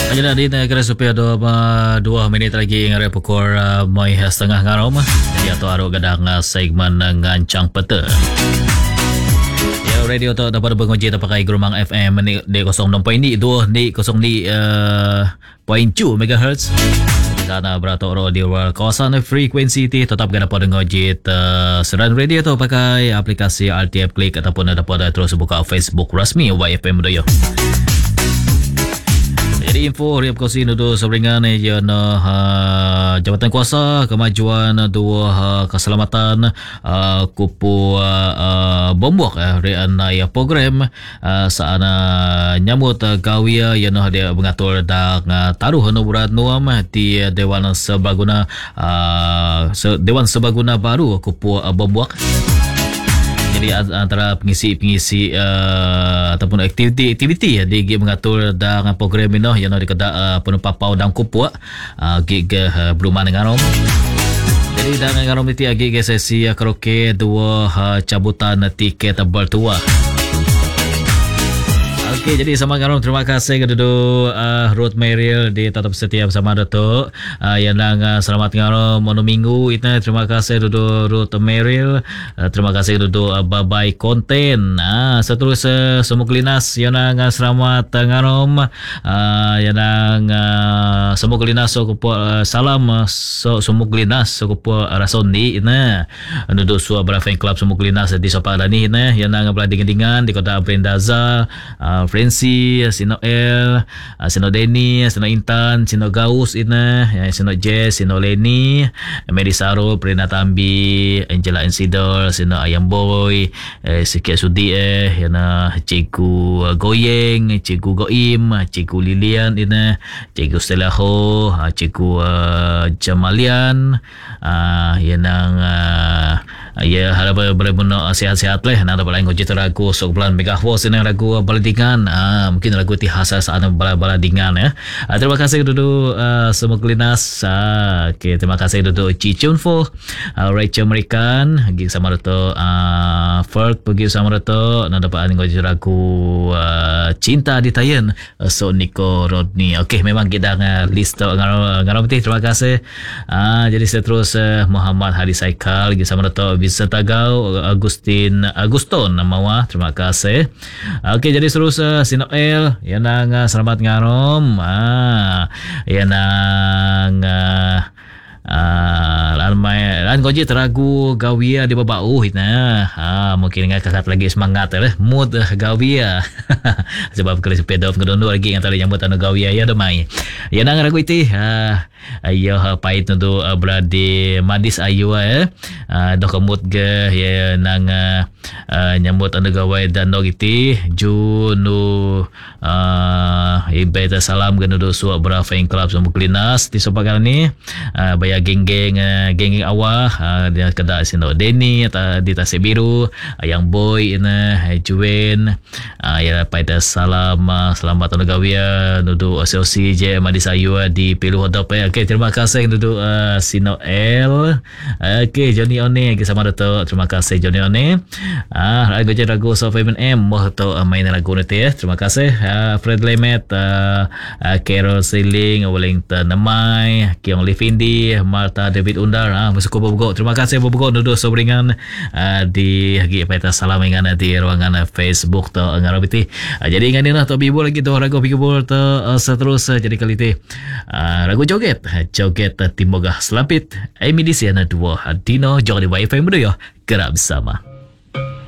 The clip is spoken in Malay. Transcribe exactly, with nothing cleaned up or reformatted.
Aja dah di negara supaya dua dua minit lagi ngare pukul mai setengah ngarom. Jadi atau aro gadang segmen ngancang peta. Ya radio tu dapat berkunci pakai gelombang F M ni di kosong enam point dua di kosong di point tujuh megahertz. Sana beratur di luar kawasan frekuensi itu tetap gak dapat ngojit uh, seran radio tu pakai aplikasi R T M Click ataupun dapat terus buka Facebook rasmi Y F M Doyo. Jadi info riap kosi nudu seberingan ya na uh, Jabatan Kuasa Kemajuan dua uh, Keselamatan uh, kupu uh, uh, bombok uh, rian ya program uh, saana nyambut uh, gawia ya na dia mengatur dak uh, taruh nu berat nuam di Dewan Sebaguna uh, se, Dewan Sebaguna baru kupu uh, bombok. Jadi antara pengisi-pengisi uh, ataupun aktiviti-aktiviti ya di gig mengatur dengan program ini yang ada kedak uh, penumpang pau dan kupu uh, gig uh, Bruman dengan Rom. Jadi dengan Rom itu gig sesi uh, karaoke dua uh, cabutan tiket bertua. Okey, jadi sama Garom, terima kasih kepada uh, Ruth Merrill di tetap setia bersama Datuk uh, yang nang uh, selamat Garom mono minggu itu. Terima kasih kepada Ruth Merrill, uh, terima kasih kepada uh, Babai Konten. Ah, uh, seterusnya uh, semua klinas yang nang uh, selamat Garom, uh, yang nang uh, semua klinas so uh, salam uh, so semua klinas so kupo rason di ina. Duduk suah Fan Club semua klinas di Sopadani ina yang nang belah dengan di Kota Brendaza. Uh, Frenzy, Sino El, Sino Denny, Sino Intan, Sino Gaus ina, Sino Jess, Sino Lenny, Mary Saro, Prina Tambi, Angela Insidor, Sino Ayam Boy, eh, Sikit Sudi eh, yana Cikgu Goyeng, Cikgu Goim, Cikgu Lilian ina, Cikgu Stelaho, Cikgu uh, Jamalian, uh, yanang uh, ya harap benar-benar sihat-sihat lah. Nak dapat lain kunci teraku sok bulan megahwas ini ragu baladingan. Ah, mungkin lagu tihasa saat baladingan ya. Ah, terima kasih dulu uh, semua klinas. Ah, okay, terima kasih dulu Cicun Fo, uh, Rachel American, pergi sama Dato uh, Ferd pergi sama Dato. Nak dapat lain kunci teraku uh, Cinta di Tayan uh, So Nico Rodney. Okey, memang kita uh, list ngaram ti. Terima kasih. Ah, jadi seterus uh, Muhammad Hadi Saikal pergi sama Dato Bisa Tagau Agustin Aguston Mawah. Terima kasih. Okey, jadi terus uh, Sinoel yang nang uh, selamat ngarom. Ah, yang nang uh, Ah, lan mai lan goji teragu gawia di babau hitna. Ah, mungkin ngak kakak lagi semangat eh mood gawia. Sebab kalau sepeda ngedondo lagi yang tadi nyambut anu gawia ya domai. Ya nang ragu itu ah ayo pait tu beradi madis ayu eh. Ah dok mood ge ya nang uh, nyambut anu gawai dan dog itu junu ah ibeta salam genu do suak Fan Club semua klinas di sepakan ni. Ah, ya geng-geng uh, geng-geng awah uh, dia kedak sino Denny atau di Tasik Biru uh, yang boy ina uh, Juwen uh, ya pada salam uh, selamat tahun gawia nudu asosi je Madisayu uh, di Pilu Hodop ya. Okey, terima kasih nudu uh, Sino L. Okey, Johnny One sama Dato. Terima kasih Johnny One. Ah uh, lagu je lagu so Femin M moh to uh, main lagu nanti ya. Terima kasih uh, Fred Lemet, uh, uh, Carol Siling, Wellington Namai, Kiong Livindi, Marta David Undar. Ah, bersyukur Bobo. Terima kasih Bobo duduk sobringan uh, di hagi peta salam ingan di ruangan uh, Facebook tu ngarobiti. Uh, jadi ingat ni lah tu bibu lagi tu ragu bibu tu uh, seterus uh, jadi kali ti. Uh, ragu joget, joget uh, Timbogah Selampit. Emi di sana dua Dino jog di Wi-Fi muda ya. Gerak bersama.